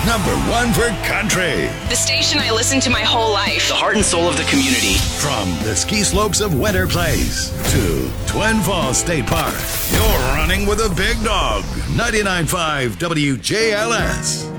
Number one for country. The station I listened to my whole life. The heart and soul of the community. From the ski slopes of Winter Place to Twin Falls State Park, you're running with a big dog. 99.5 WJLS.